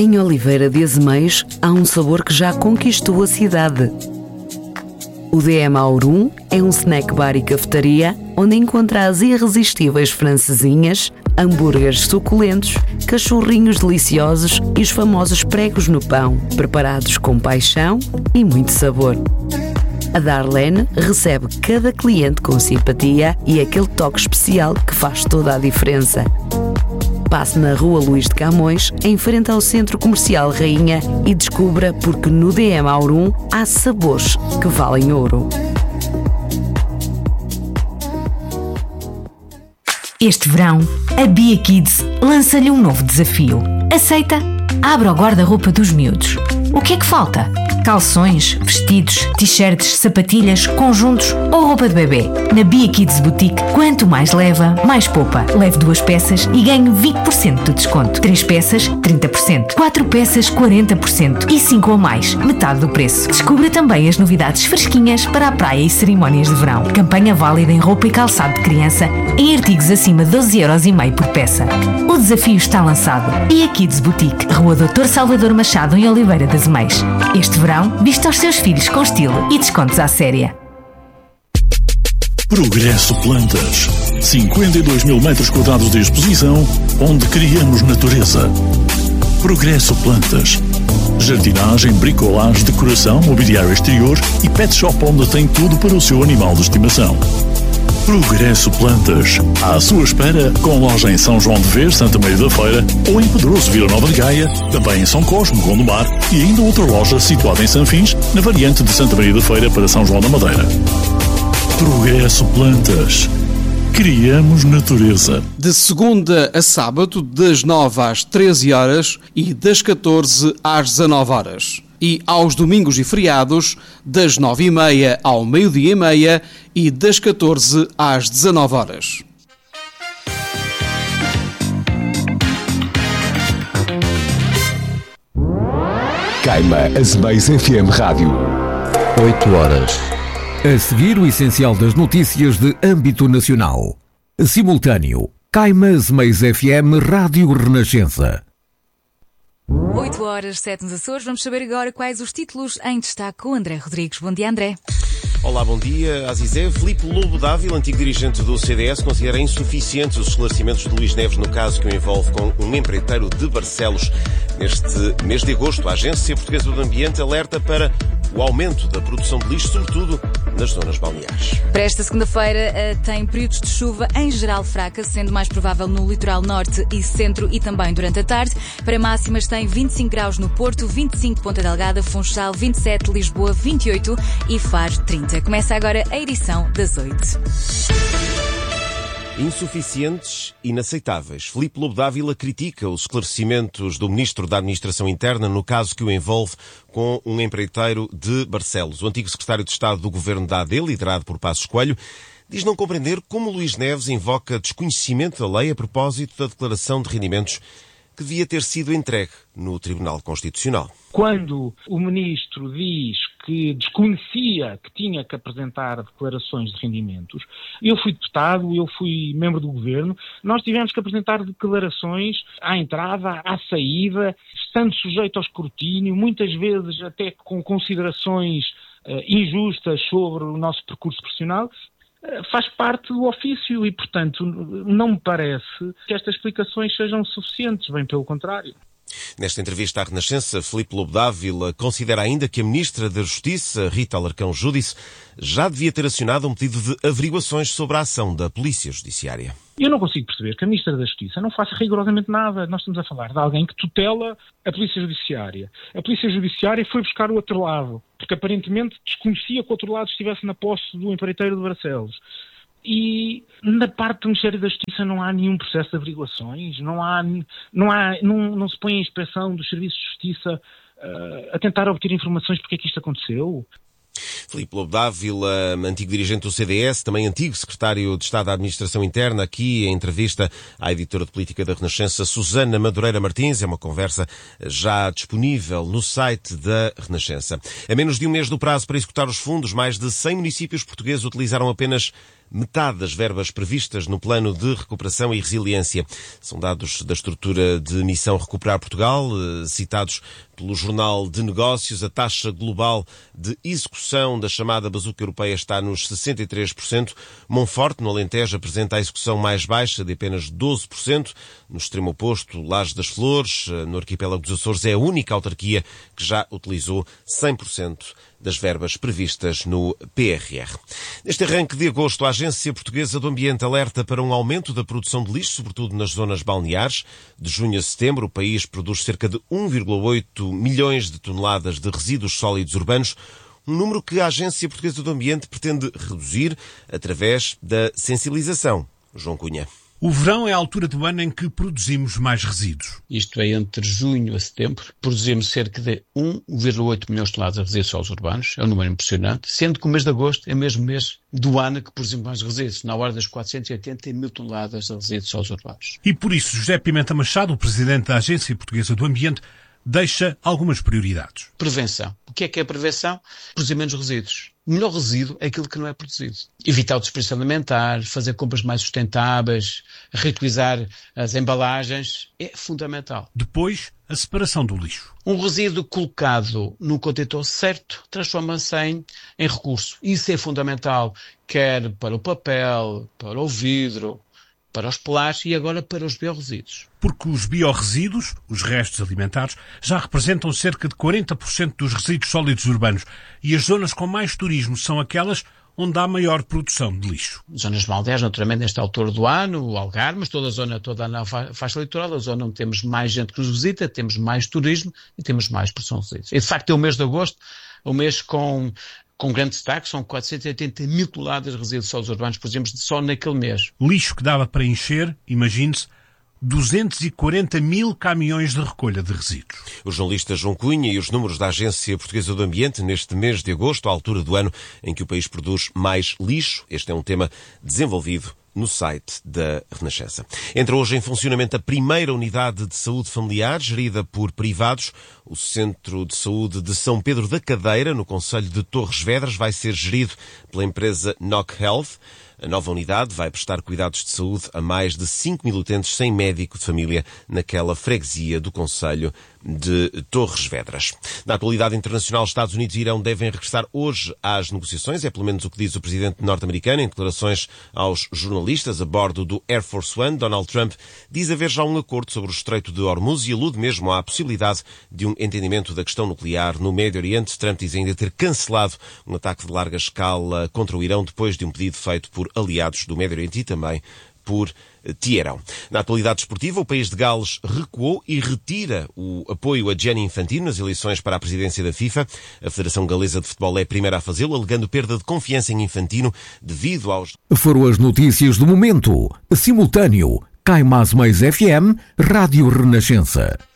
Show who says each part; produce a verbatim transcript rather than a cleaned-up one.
Speaker 1: Em Oliveira de Azeméis há um sabor que já conquistou a cidade. O D M Aurum é um snack bar e cafetaria onde encontra as irresistíveis francesinhas, hambúrgueres suculentos, cachorrinhos deliciosos e os famosos pregos no pão, preparados com paixão e muito sabor. A Darlene recebe cada cliente com simpatia e aquele toque especial que faz toda a diferença. Passe na Rua Luís de Camões, em frente ao Centro Comercial Rainha, e descubra porque no D M Aurum há sabores que valem ouro.
Speaker 2: Este verão, a Bia Kids lança-lhe um novo desafio. Aceita? Abra o guarda-roupa dos miúdos. O que é que falta? Calções, vestidos, t-shirts, sapatilhas, conjuntos ou roupa de bebê. Na Bia Kids Boutique, quanto mais leva, mais poupa. Leve duas peças e ganhe vinte por cento de desconto. Três peças, trinta por cento. Quatro peças, quarenta por cento. E cinco ou mais, metade do preço. Descubra também as novidades fresquinhas para a praia e cerimónias de verão. Campanha válida em roupa e calçado de criança, em artigos acima de doze euros e meio por peça. O desafio está lançado. Bia Kids Boutique, Rua doutor Salvador Machado, em Oliveira de Azeméis. Este verão, vista aos seus filhos com estilo e descontos à séria.
Speaker 3: Progresso Plantas. cinquenta e dois mil metros quadrados de exposição, onde criamos natureza. Progresso Plantas. Jardinagem, bricolagem, decoração, mobiliário exterior e pet shop onde tem tudo para o seu animal de estimação. Progresso Plantas. À sua espera, com loja em São João de Ver, Santa Maria da Feira, ou em Pedroso, Vila Nova de Gaia, também em São Cosme, Gondomar, e ainda outra loja situada em Sanfins, na variante de Santa Maria da Feira para São João da Madeira. Progresso Plantas. Criamos natureza.
Speaker 4: De segunda a sábado, das nove às treze horas e das catorze às dezanove horas. E aos domingos e feriados, das nove e meia ao meio-dia e meia e das catorze às dezanove horas.
Speaker 5: Caima Azeméis F M Rádio.
Speaker 6: oito horas. A seguir, o essencial das notícias de âmbito nacional. Simultâneo. Caima Azeméis F M Rádio Renascença.
Speaker 7: oito horas, sete nos Açores. Vamos saber agora quais os títulos em destaque com André Rodrigues. Bom dia, André.
Speaker 8: Olá, bom dia, Azizé. Filipe Lobo Dávila, antigo dirigente do C D S, considera insuficientes os esclarecimentos de Luís Neves no caso que o envolve com um empreiteiro de Barcelos. Neste mês de agosto, a Agência Portuguesa do Ambiente alerta para o aumento da produção de lixo, sobretudo nas zonas balneares.
Speaker 7: Para esta segunda-feira tem períodos de chuva em geral fraca, sendo mais provável no litoral norte e centro e também durante a tarde. Para máximas tem vinte e cinco graus no Porto, vinte e cinco Ponta Delgada, Funchal, vinte e sete Lisboa, vinte e oito e Faro, trinta. Começa agora a edição das oito.
Speaker 8: Insuficientes, inaceitáveis. Filipe Lobo Dávila critica os esclarecimentos do Ministro da Administração Interna no caso que o envolve com um empreiteiro de Barcelos. O antigo secretário de Estado do Governo da A D, liderado por Passos Coelho, diz não compreender como Luís Neves invoca desconhecimento da lei a propósito da declaração de rendimentos que devia ter sido entregue no Tribunal Constitucional.
Speaker 9: Quando o Ministro diz que desconhecia que tinha que apresentar declarações de rendimentos, eu fui deputado, eu fui membro do Governo, nós tivemos que apresentar declarações à entrada, à saída, estando sujeito ao escrutínio, muitas vezes até com considerações uh, injustas sobre o nosso percurso profissional. Faz parte do ofício e, portanto, não me parece que estas explicações sejam suficientes, bem pelo contrário.
Speaker 8: Nesta entrevista à Renascença, Filipe Lobo Dávila considera ainda que a Ministra da Justiça, Rita Alarcão Júdice, já devia ter acionado um pedido de averiguações sobre a ação da Polícia Judiciária.
Speaker 9: Eu não consigo perceber que a Ministra da Justiça não faça rigorosamente nada. Nós estamos a falar de alguém que tutela a Polícia Judiciária. A Polícia Judiciária foi buscar o outro lado, porque aparentemente desconhecia que o outro lado estivesse na posse do empreiteiro de Barcelos. E na parte do Ministério da Justiça não há nenhum processo de averiguações, não, há, não, há, não, não se põe a inspeção dos serviços de justiça uh, a tentar obter informações porque é que isto aconteceu.
Speaker 8: Filipe Lobo Dávila, antigo dirigente do C D S, também antigo secretário de Estado da Administração Interna, aqui em entrevista à editora de política da Renascença, Susana Madureira Martins. É uma conversa já disponível no site da Renascença. A menos de um mês do prazo para executar os fundos, mais de cem municípios portugueses utilizaram apenas metade das verbas previstas no Plano de Recuperação e Resiliência. São dados da estrutura de Missão Recuperar Portugal, citados pelo Jornal de Negócios. A taxa global de execução da chamada bazuca europeia está nos sessenta e três por cento. Monforte, no Alentejo, apresenta a execução mais baixa, de apenas doze por cento. No extremo oposto, Laje das Flores, no arquipélago dos Açores, é a única autarquia que já utilizou cem por cento das verbas previstas no P R R. Neste arranque de agosto, a Agência Portuguesa do Ambiente alerta para um aumento da produção de lixo, sobretudo nas zonas balneares. De junho a setembro, o país produz cerca de um vírgula oito milhões de toneladas de resíduos sólidos urbanos, um número que a Agência Portuguesa do Ambiente pretende reduzir através da sensibilização. João Cunha.
Speaker 10: O verão é a altura do ano em que produzimos mais resíduos.
Speaker 11: Isto é, entre junho a setembro, produzimos cerca de um vírgula oito milhões de toneladas de resíduos sólidos urbanos. É um número impressionante, sendo que o mês de agosto é o mesmo mês do ano que produzimos mais resíduos, na ordem das quatrocentos e oitenta mil toneladas de resíduos sólidos urbanos.
Speaker 10: E por isso, José Pimenta Machado, o presidente da Agência Portuguesa do Ambiente, deixa algumas prioridades.
Speaker 11: Prevenção. O que é que é prevenção? Produzir menos resíduos. O melhor resíduo é aquilo que não é produzido. Evitar o desperdício alimentar, fazer compras mais sustentáveis, reutilizar as embalagens, é fundamental.
Speaker 10: Depois, a separação do lixo.
Speaker 11: Um resíduo colocado no contentor certo transforma-se em, em recurso. Isso é fundamental, quer para o papel, para o vidro, para os plásticos e agora para os biorresíduos.
Speaker 10: Porque os biorresíduos, os restos alimentares, já representam cerca de quarenta por cento dos resíduos sólidos urbanos e as zonas com mais turismo são aquelas onde há maior produção de lixo.
Speaker 11: Zonas balneares, naturalmente, nesta altura do ano, o Algarve, mas toda a zona, toda a faixa litoral, a zona onde temos mais gente que nos visita, temos mais turismo e temos mais produção de resíduos. E, de facto, é o mês de agosto, o mês com... com grande destaque, são quatrocentos e oitenta mil toneladas de resíduos sólidos urbanos, por exemplo, só naquele mês.
Speaker 10: Lixo que dava para encher, imagine-se, duzentos e quarenta mil caminhões de recolha de resíduos.
Speaker 8: O jornalista João Cunha e os números da Agência Portuguesa do Ambiente neste mês de agosto, à altura do ano em que o país produz mais lixo. Este é um tema desenvolvido no site da Renascença. Entra hoje em funcionamento a primeira unidade de saúde familiar, gerida por privados. O Centro de Saúde de São Pedro da Cadeira, no concelho de Torres Vedras, vai ser gerido pela empresa N O C Health. A nova unidade vai prestar cuidados de saúde a mais de cinco mil utentes sem médico de família naquela freguesia do concelho de Torres Vedras. Na atualidade internacional, Estados Unidos e Irão devem regressar hoje às negociações. É pelo menos o que diz o presidente norte-americano em declarações aos jornalistas a bordo do Air Force One. Donald Trump diz haver já um acordo sobre o Estreito de Hormuz e alude mesmo à possibilidade de um entendimento da questão nuclear no Médio Oriente. Trump diz ainda ter cancelado um ataque de larga escala contra o Irão depois de um pedido feito por aliados do Médio Oriente e também por Teherão. Na atualidade desportiva, o país de Gales recuou e retira o apoio a Gianni Infantino nas eleições para a presidência da FIFA. A Federação Galesa de Futebol é a primeira a fazê-lo, alegando perda de confiança em Infantino devido aos...
Speaker 6: Foram as notícias do momento. Simultâneo. Caimás Mais F M, Rádio Renascença.